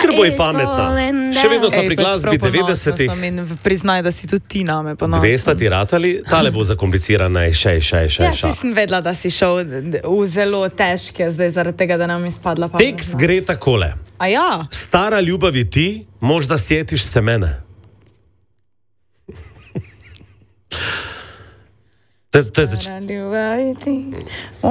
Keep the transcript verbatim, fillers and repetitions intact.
Hitro bo je pametna. Še vedno smo pri glasbi devetdesetih. Priznaj, da si tudi ti name ponosna. dvesto ti ratali, tale bo zakomplicirana, še, še, še. Ja, si sem vedela, da si šel v zelo težke, zdaj zaradi tega, da nam je spadla pametna. Tekst gre takole. A ja? Stara ljubavi ti, možda sjetiš se mene. To je, to je zač... Stara ljubavi ti...